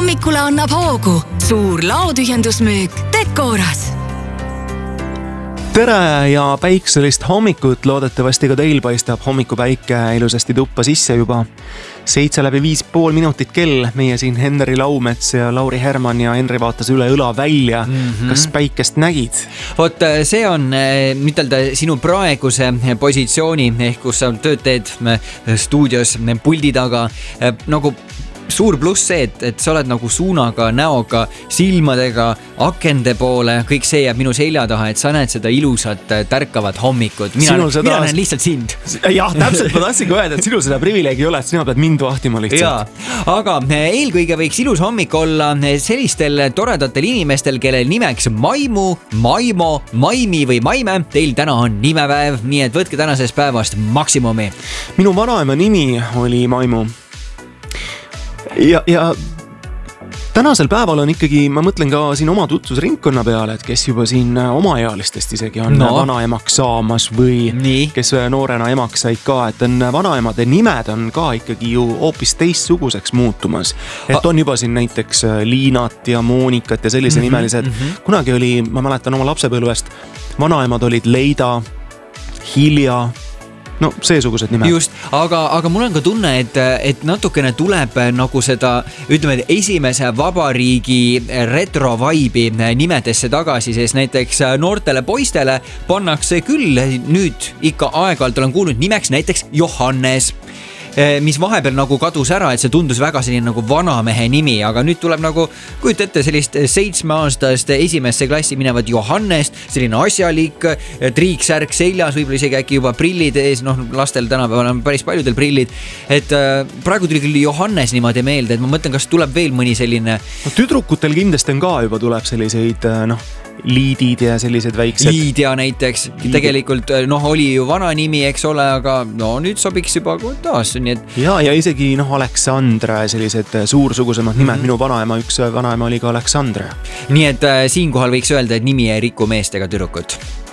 hommikule annab hoogu suur laotühjendusmüük Decoras. Tere ja päikselist hommikut, loodetavasti ka teil paistab hommikupäike ilusasti tuppa sisse juba. 7:05 minutit kell, meie siin Henri Laumets ja Lauri Herman ja Henri vaatas üle õla välja. Kas päikest nägid? Vot see on ütelda sinu praeguse positsiooni, ehk kus sa tööd teed stuudios puldi taga nagu suur pluss see, et sa oled nagu suunaga, näoga, silmadega, akende poole, kõik see jääb minu selja taha, et sa näed seda ilusat tärkavat hommikut. Mina näen lihtsalt sind. Jah, täpselt ma tahtsin öelda, et sinul seda privileegi ei ole, et sina pead mind vahtima lihtsalt. Ja, aga eelkõige võiks ilus hommik olla sellistel toredatel inimestel, kellel nimeks Maimu, Maimo, Maimi või Maime. Teil täna on nimepäev, nii et võtke tänasest päevast maksimumi. Minu vanaema nimi oli Maimu. Ja tänasel päeval on ikkagi, ma mõtlen ka siin oma tutvusringkonna peale, et kes juba siin omaealistest isegi on vanaemaks saamas või kes noorena emaks said ka, et on vanaemade nimed on ka ikkagi ju hoopis teistsuguseks muutumas. Et on juba siin näiteks Liinat ja Moonikat ja sellise nimelised. Kunagi oli, ma mäletan oma lapsepõlvest, vanaemad olid Leida, Hilja, no seesugused nimed. Just, aga mul on ka tunne, et natukene tuleb nagu seda, ütleme, esimese vabariigi retrovaibi nimedesse tagasi, sest näiteks noortele poistele pannakse küll nüüd ikka aeg-ajalt olen kuulnud nimeks näiteks Johannes, mis vahepeal nagu kadus ära, et see tundus väga selline nagu vanamehe nimi, aga nüüd tuleb nagu, kujuta ette sellist 7-aastast esimesse klassi minevat Johannest, selline asjalik, triiksärk seljas, võib-olla isegi äkki juba prillid ees, lastel tänapäeval on päris paljudel prillid, et praegu tuli küll Johannes niimoodi meelde, et ma mõtlen, kas tuleb veel mõni selline... Tüdrukutel kindlasti on ka juba tuleb selliseid, liidid ja sellised väiksed. Liidia näiteks, tegelikult oli ju vana nimi, eks ole, aga nüüd sobiks juba taas. Nii et... ja isegi Aleksandra ja sellised suursugusemad nimed. Minu üks vanaema oli ka Aleksandra. Nii et siinkohal võiks öelda, et nimi ei riku meest ega tüdrukut.